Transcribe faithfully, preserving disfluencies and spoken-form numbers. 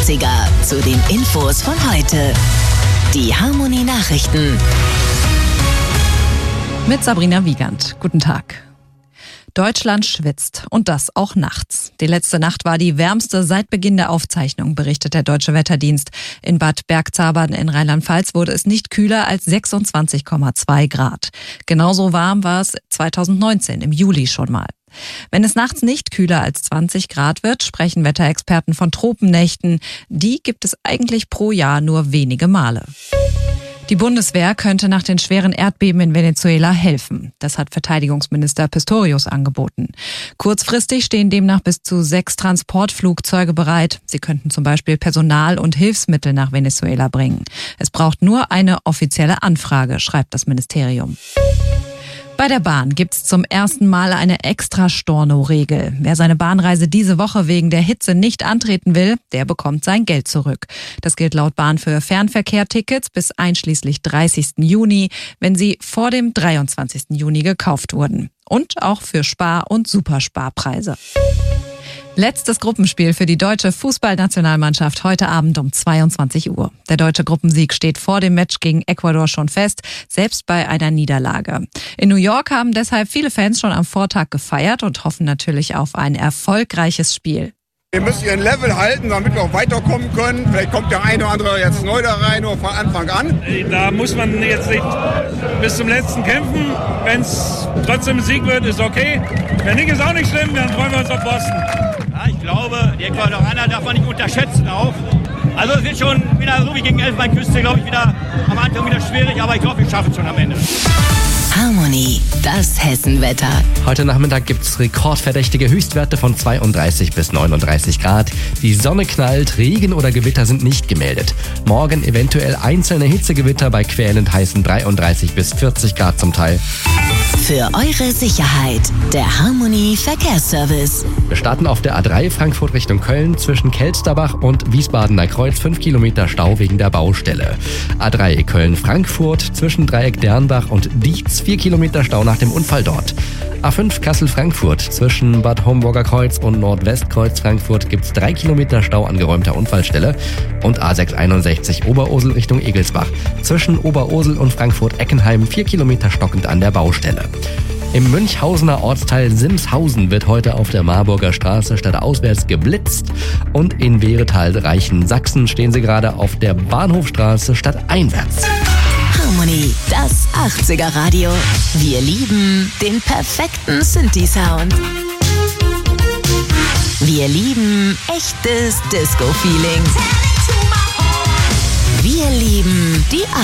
achtziger zu den Infos von heute. Die Harmony Nachrichten. Mit Sabrina Wiegand. Guten Tag. Deutschland schwitzt und das auch nachts. Die letzte Nacht war die wärmste seit Beginn der Aufzeichnung, berichtet der Deutsche Wetterdienst. In Bad Bergzabern in Rheinland-Pfalz wurde es nicht kühler als sechsundzwanzig Komma zwei Grad. Genauso warm war es zweitausendneunzehn im Juli schon mal. Wenn es nachts nicht kühler als zwanzig Grad wird, sprechen Wetterexperten von Tropennächten. Die gibt es eigentlich pro Jahr nur wenige Male. Die Bundeswehr könnte nach den schweren Erdbeben in Venezuela helfen. Das hat Verteidigungsminister Pistorius angeboten. Kurzfristig stehen demnach bis zu sechs Transportflugzeuge bereit. Sie könnten zum Beispiel Personal und Hilfsmittel nach Venezuela bringen. Es braucht nur eine offizielle Anfrage, schreibt das Ministerium. Bei der Bahn gibt's zum ersten Mal eine Extra-Storno-Regel. Wer seine Bahnreise diese Woche wegen der Hitze nicht antreten will, der bekommt sein Geld zurück. Das gilt laut Bahn für Fernverkehrtickets bis einschließlich dreißigsten Juni, wenn sie vor dem dreiundzwanzigsten Juni gekauft wurden. Und auch für Spar- und Supersparpreise. Letztes Gruppenspiel für die deutsche Fußballnationalmannschaft heute Abend um zweiundzwanzig Uhr. Der deutsche Gruppensieg steht vor dem Match gegen Ecuador schon fest, selbst bei einer Niederlage. In New York haben deshalb viele Fans schon am Vortag gefeiert und hoffen natürlich auf ein erfolgreiches Spiel. Wir müssen ihren Level halten, damit wir auch weiterkommen können. Vielleicht kommt der eine oder andere jetzt neu da rein, nur von Anfang an. Da muss man jetzt nicht bis zum letzten kämpfen. Wenn es trotzdem ein Sieg wird, ist okay. Wenn nicht, ist auch nicht schlimm, dann freuen wir uns auf Boston. Ja, ich glaube, die Ecuadorianer darf man nicht unterschätzen auch. Also es wird schon wieder, so wie gegen Elfenbeinküste, glaube ich, wieder am Anfang wieder schwierig, aber ich glaube, wir schaffen es schon am Ende. Harmony, das Hessenwetter. Heute Nachmittag gibt's rekordverdächtige Höchstwerte von zweiunddreißig bis neununddreißig Grad. Die Sonne knallt, Regen oder Gewitter sind nicht gemeldet. Morgen eventuell einzelne Hitzegewitter bei quälend heißen dreiunddreißig bis vierzig Grad zum Teil. Für eure Sicherheit, der Harmony Verkehrsservice. Wir starten auf der A drei Frankfurt Richtung Köln zwischen Kelsterbach und Wiesbadener Kreuz. fünf Kilometer Stau wegen der Baustelle. A drei Köln-Frankfurt zwischen Dreieck Dernbach und Dietz. vier Kilometer Stau nach dem Unfall dort. A fünf Kassel-Frankfurt zwischen Bad Homburger Kreuz und Nordwestkreuz Frankfurt gibt's drei Kilometer Stau an geräumter Unfallstelle. Und A sechs einundsechzig Oberursel Richtung Egelsbach zwischen Oberursel und Frankfurt-Eckenheim vier Kilometer stockend an der Baustelle. Im Münchhausener Ortsteil Simshausen wird heute auf der Marburger Straße stadtauswärts geblitzt und in Wehretal-Reichen-Sachsen stehen sie gerade auf der Bahnhofstraße stadteinwärts. Harmony, das achtziger Radio. Wir lieben den perfekten Synthi-Sound. Wir lieben echtes Disco-Feeling. Wir lieben die